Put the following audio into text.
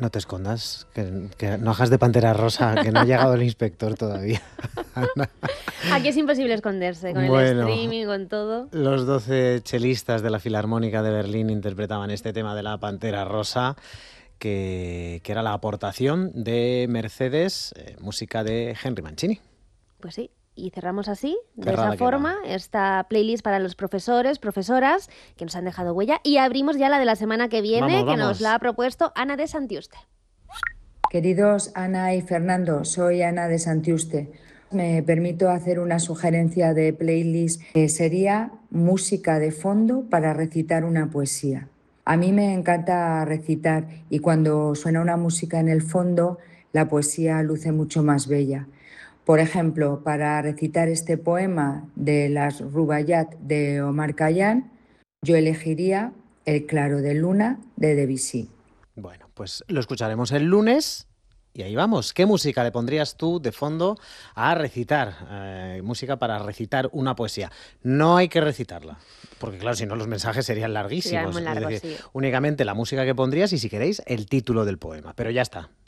No te escondas, que no hagas de pantera rosa, que no ha llegado el inspector todavía. Aquí es imposible esconderse, con el streaming, con todo. Los 12 chelistas de la Filarmónica de Berlín interpretaban este tema de la Pantera Rosa, que era la aportación de Mercedes, música de Henry Mancini. Pues sí. Y cerramos así, de esa forma, esta playlist para los profesores, profesoras, que nos han dejado huella. Y abrimos ya la de la semana que viene, que nos la ha propuesto Ana de Santiuste. Queridos Ana y Fernando, soy Ana de Santiuste. Me permito hacer una sugerencia de playlist que sería música de fondo para recitar una poesía. A mí me encanta recitar y cuando suena una música en el fondo, la poesía luce mucho más bella. Por ejemplo, para recitar este poema de las Rubaiyat de Omar Khayyam, yo elegiría El claro de luna de Debussy. Bueno, pues lo escucharemos el lunes y ahí vamos. ¿Qué música le pondrías tú de fondo a recitar? Música para recitar una poesía. No hay que recitarla, porque claro, si no los mensajes serían larguísimos. Sería muy largo, es decir, sí. Únicamente la música que pondrías y si queréis el título del poema. Pero ya está.